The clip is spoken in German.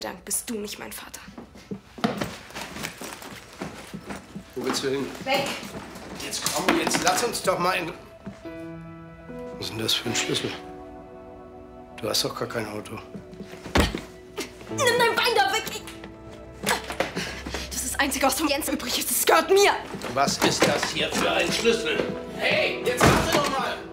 Dank bist du nicht mein Vater. Wo willst du hin? Weg! Jetzt komm, jetzt lass uns doch mal in... Was ist denn das für ein Schlüssel? Du hast doch gar kein Auto. Nimm dein Bein da weg! Das ist das Einzige, was von Jens übrig ist. Das gehört mir! Was ist das hier für ein Schlüssel? Hey, jetzt warte doch mal!